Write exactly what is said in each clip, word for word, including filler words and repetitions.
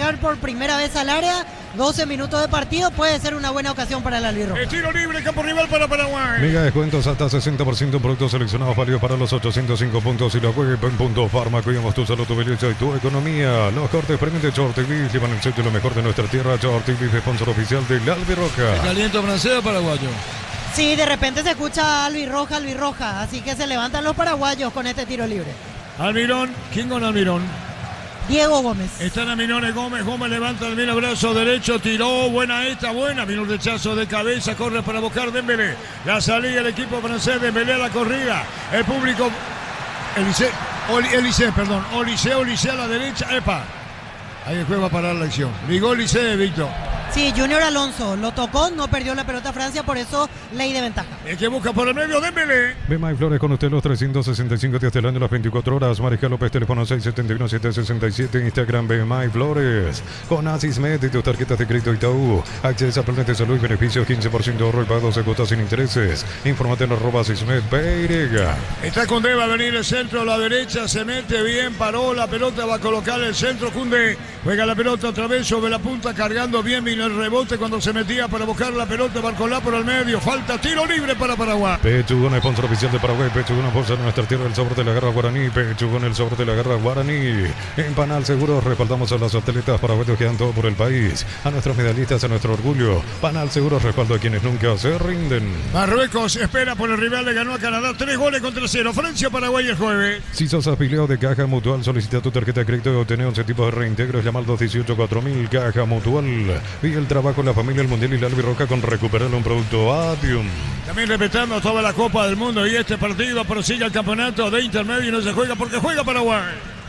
entrar por primera vez al área, doce minutos de partido, puede ser una buena ocasión para el albirrojo. El tiro libre, campo rival para Paraguay. Mega descuentos hasta sesenta por ciento en productos seleccionados válidos para los ochocientos cinco puntos y la web en Punto Farma. Cuidamos tu salud, tu belleza y tu economía. Los cortes premium de Short T V llevan el sello lo mejor de nuestra tierra. Short T V, sponsor oficial del albirroja. ¿El aliento francés o paraguayo? Sí, de repente se escucha albirroja, albirroja, así que se levantan los paraguayos con este tiro libre. Almirón, ¿quién con Almirón? Diego Gómez. Están Almirón y Gómez, Gómez levanta el brazo derecho, tiró, buena esta, buena, vino un rechazo de cabeza, corre para buscar Dembélé. La salida del equipo francés, Dembélé a la corrida, el público, Elise, Elise, perdón, Olise, Olise a la derecha, epa. Ahí después va a parar la acción. Ligó Olise, Víctor. Sí, Junior Alonso lo tocó, no perdió la pelota Francia, por eso ley de ventaja. El que busca por el medio, Dembélé. Ve My Flores con usted los trescientos sesenta y cinco días del año, las veinticuatro horas. Mariscal López, teléfono seis siete uno siete seis siete, Instagram Ve My Flores. Con Asismed y tus tarjetas de crédito Itaú. Accesa a planes de salud y beneficios, quince por ciento de ahorro y pagos de cuotas sin intereses. Infórmate en arroba Asismed Peirega. Está Koundé, va a venir el centro a la derecha, se mete bien, paró la pelota, va a colocar el centro Koundé. Juega la pelota otra vez sobre la punta, cargando bien, vino el rebote cuando se metía para buscar la pelota, Barcolá por el medio, falta, tiro libre para Paraguay. Pechugón, sponsor oficial de Paraguay. Pechugón, bolsa de nuestra tierra, el sabor de la garra guaraní. Pechugón, el sabor de la garra guaraní. En Panal Seguros respaldamos a los atletas paraguayos que dan todo por el país, a nuestros medallistas, a nuestro orgullo. Panal Seguros respaldo a quienes nunca se rinden. Marruecos espera por el rival, le ganó a Canadá tres goles contra cero. Francia, Paraguay el jueves. Si sos afiliado de Caja Mutual, solicita tu tarjeta de crédito y obtener once tipos de reintegros. Llama al dos uno ocho cuatro mil. Caja Mutual. Y el trabajo en la familia, el mundial y la albirroja con recuperar un producto Adium. También respetando toda la Copa del Mundo y este partido prosigue el campeonato de intermedio y no se juega porque juega Paraguay.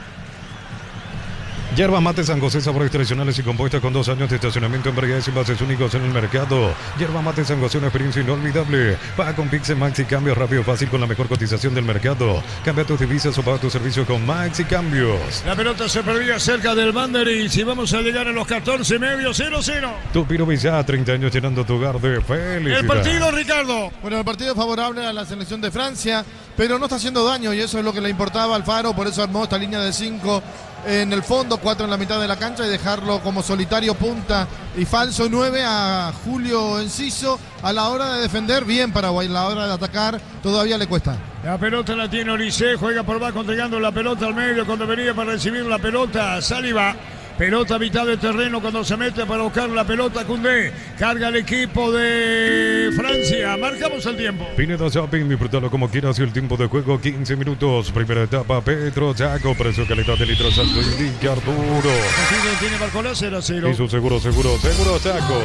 Yerba Mate San José, sabores tradicionales y compuestas con dos años de estacionamiento en variedades y envases únicos en el mercado. Yerba Mate San José, una experiencia inolvidable. Paga con Pix en Maxi Cambios, rápido, fácil, con la mejor cotización del mercado. Cambia tus divisas o paga tus servicios con Maxi Cambios. La pelota se perdía cerca del banderín. Si vamos a llegar a los catorce y medio, cero cero. Tu Piro Villá, treinta años llenando tu hogar de felicidad. El partido, Ricardo. Bueno, el partido es favorable a la selección de Francia, pero no está haciendo daño y eso es lo que le importaba al Faro, por eso armó esta línea de cinco en el fondo, cuatro en la mitad de la cancha y dejarlo como solitario punta y falso nueve a Julio Enciso a la hora de defender. Bien Paraguay, a la hora de atacar todavía le cuesta. La pelota la tiene Olise, juega por abajo entregando la pelota al medio cuando venía para recibir la pelota Saliba. Pelota a mitad de terreno cuando se mete para buscar la pelota Koundé. Carga el equipo de Francia. Marcamos el tiempo. Pineda Shopping, disfrútalo como quieras y el tiempo de juego quince minutos. Primera etapa, Petro Chaco, precio calidad de litros alto indica Arturo. Tiene Barcolá cero cero. Y su seguro, seguro, seguro Chaco.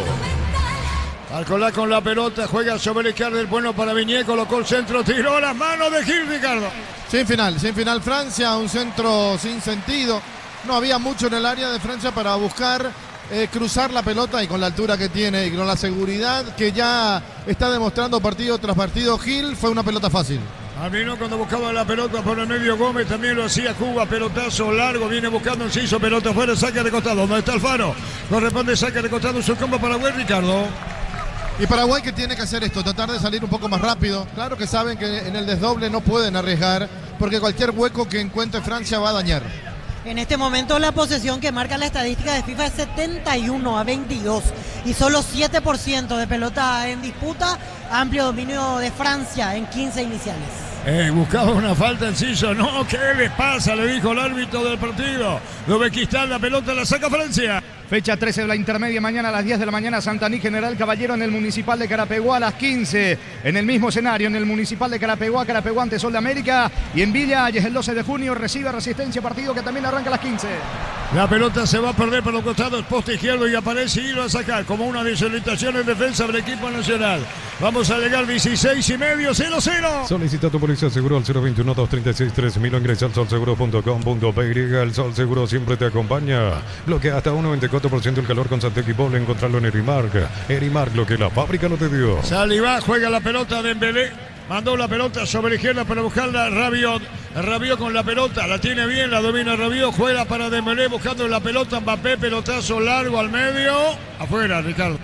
Barcolá con la pelota, juega sobre la izquierda, el bueno para Viñé, colocó el centro, tiró las manos de Gil, Ricardo. Sin final, sin final Francia, un centro sin sentido. No había mucho en el área de Francia para buscar eh, cruzar la pelota y con la altura que tiene y con la seguridad que ya está demostrando partido tras partido Gil, fue una pelota fácil. Albino cuando buscaba la pelota por el medio Gómez, también lo hacía Cuba, pelotazo largo, viene buscando Enciso, pelota fuera, saque de costado, ¿dónde está el Faro? Corresponde saque de costado, su combo Paraguay, Ricardo. Y Paraguay que tiene que hacer esto, tratar de salir un poco más rápido. Claro que saben que en el desdoble no pueden arriesgar, porque cualquier hueco que encuentre Francia va a dañar. En este momento la posesión que marca la estadística de FIFA es setenta y uno a veintidós y solo siete por ciento de pelota en disputa, amplio dominio de Francia en quince iniciales. Eh, buscaba una falta Enciso, no, ¿qué les pasa? Le dijo el árbitro del partido. Uzbekistán, la pelota la saca Francia. Fecha trece de la intermedia, mañana a las diez de la mañana, Santaní, General Caballero en el Municipal de Carapeguá a las quince. En el mismo escenario, en el Municipal de Carapeguá, Carapeguá ante Sol de América. Y en Villa, y es el doce de junio, recibe Resistencia, partido que también arranca a las quince. La pelota se va a perder por los costados, poste izquierdo y aparece y lo va a sacar como una desorientación en defensa del equipo nacional. Vamos a llegar dieciséis y medio, cero cero. Solicita tu policía seguro al cero veintiuno, dos treinta y seis, tres mil o ingresa al sol seguro punto com punto pe y. El Sol Seguro siempre te acompaña. Bloquea hasta un noventa y cuatro por ciento el calor con Santec y Pol. Encontrarlo en Erimark. Erimark, lo que la fábrica no te dio. Saliba juega la pelota de Dembélé. Mandó la pelota sobre la izquierda para buscarla Rabiot. Rabiot con la pelota, la tiene bien, la domina Rabiot. Juega para Dembélé buscando la pelota. Mbappé, pelotazo largo al medio. Afuera, Ricardo.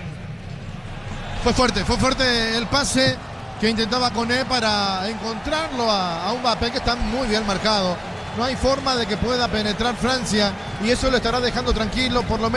Fue fuerte, fue fuerte el pase que intentaba Koné para encontrarlo a, a Mbappé, que está muy bien marcado. No hay forma de que pueda penetrar Francia y eso lo estará dejando tranquilo por lo menos.